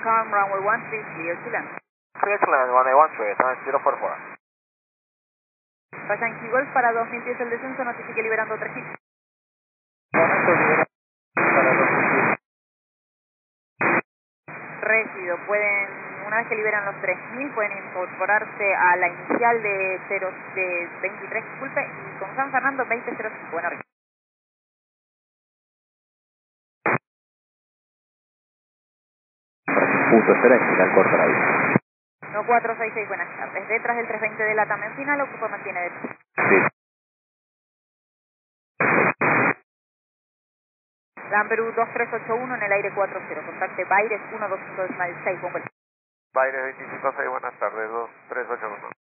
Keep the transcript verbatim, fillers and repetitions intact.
Calm, runway one three, clear to land. Clear to land, runway one three, time zero four four. Para Yankee Golf, para dos mil diez el descenso, notifique liberando tres hits. Momento libera para dos mil diez. Recibido, pueden, una vez que liberan los tres mil, pueden incorporarse a la inicial de, cero, de veintitrés, disculpe, y con San Fernando veinte cero cinco. Bueno, Punto cero, final corto la vida. no cuatro seis seis, buenas tardes. Detrás del trescientos veinte de la TAM en final, ¿o qué mantiene detrás? Sí. Dan Perú dos tres ocho uno en el aire cuatro cero. Contacte Baires uno dos cinco seis, Bomber. Baires veinticinco seis, buenas tardes, dos tres ocho uno.